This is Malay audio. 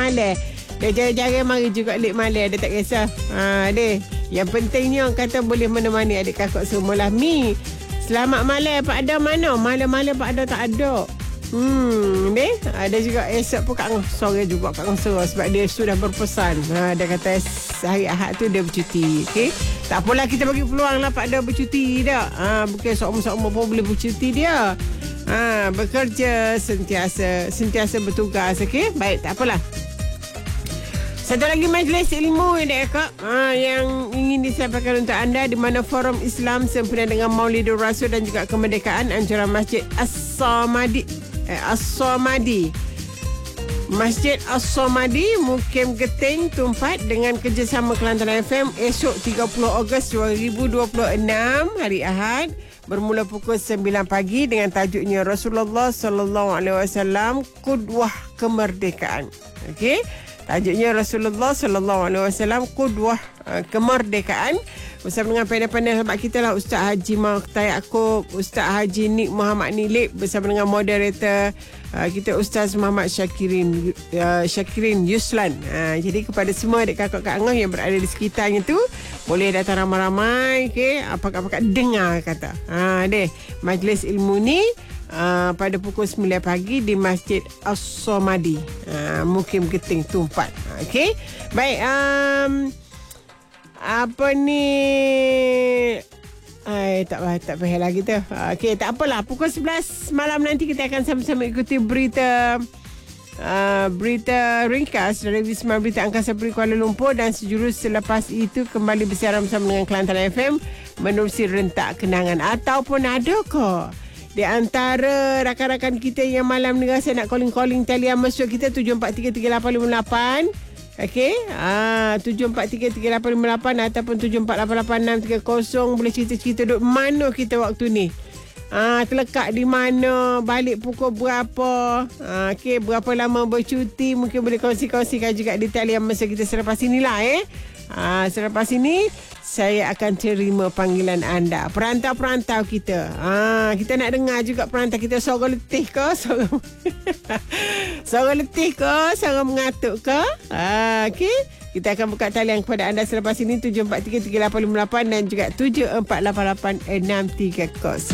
malam. Dia jarang-jarang mari juga late malam. Dia tak kisah. Dia. Yang pentingnya orang kata boleh menemani adik kakak semualah. Mi, selamat malam Pak Ada mana? Malam-malam Pak Ada tak ada. Deh, ada juga esok pun Kak Ngah sore juga Kak Ngah sore sebab dia sudah berpesan. Dia kata hari Ahad tu dia bercuti. Okey. Tak apalah kita bagi peluang lah Pak Ada bercuti dah. Bukan seumur-seumur pun boleh bercuti dia. Bekerja sentiasa bertugas. Okey. Baik, tak apalah. Satu lagi majlis ilmu yang ingin disampaikan untuk anda di mana Forum Islam sempena dengan Maulidur Rasul dan juga kemerdekaan anjuran Masjid As-Samadi Masjid As-Samadi Mukim Geting Tumpat dengan kerjasama Kelantan FM esok 30 Ogos 2026 hari Ahad bermula pukul 9 pagi dengan tajuknya Rasulullah sallallahu alaihi wasallam Qudwah Kemerdekaan. Okey. Tajuknya Rasulullah sallallahu alaihi wasallam Qudwah Kemerdekaan bersama dengan panel-panel sahabat kita lah Ustaz Haji Makhtar Yaakob, Ustaz Haji Nik Muhammad Nilip bersama dengan moderator kita Ustaz Muhammad Syakirin Yuslan. Jadi kepada semua adik kakak Kak Angah yang berada di sekitarnya tu boleh datang ramai-ramai, okey, apa-apa dengar kata. Deh, majlis ilmu ni pada pukul 9 pagi di Masjid As-Samadi Mukim Geting Tumpat. Okey. Baik, apa ni tak payah lagi tu. Okey, tak apalah. Pukul 11 malam nanti kita akan sama-sama ikuti berita ringkas dari Wisma Berita Angkasa Puri Kuala Lumpur dan sejurus selepas itu kembali bersiaran bersama dengan Kelantan FM menerusi rentak kenangan. Ataupun adakah di antara rakan-rakan kita yang malam ni rasa nak calling talian masuk kita 743388. Okey, 743388 ataupun 74888630 boleh cerita-cerita duduk mana kita waktu ni. Terlekat di mana, balik pukul berapa, okey, berapa lama bercuti, mungkin boleh kongsi-kongsikan juga di talian masa kita selepas inilah selepas ini saya akan terima panggilan anda, perantau-perantau kita. Kita nak dengar juga perantau kita suara letih ke, suara letih ke, suara mengatuk ke. Okey, kita akan buka talian kepada anda selepas ini 743388 dan juga 748863.